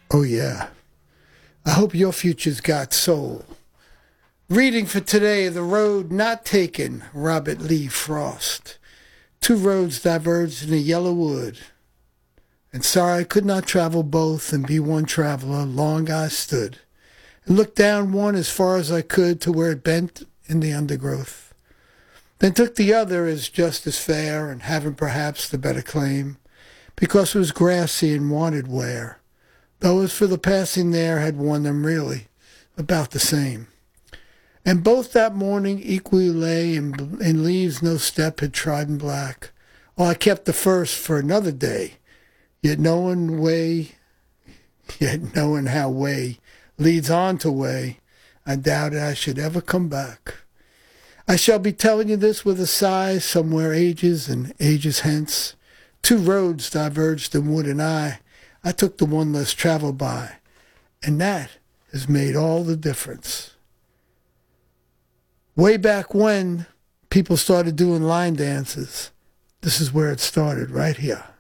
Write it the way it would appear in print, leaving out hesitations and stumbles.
Oh, yeah. I hope your future's got soul. Reading for today, The Road Not Taken, Robert Lee Frost. Two roads diverged in a yellow wood, and sorry I could not travel both and be one traveler. Long I stood, and looked down one as far as I could to where it bent in the undergrowth. Then took the other as just as fair, and having perhaps the better claim, because it was grassy and wanted wear, though as for the passing there had worn them really about the same. And both that morning equally lay in leaves no step had trodden black. Oh, I kept the first for another day, yet knowing how way leads on to way, I doubted I should ever come back. I shall be telling you this with a sigh, somewhere ages and ages hence. Two roads diverged in wood, and I took the one less traveled by, and that has made all the difference. Way back when people started doing line dances, this is where it started, right here.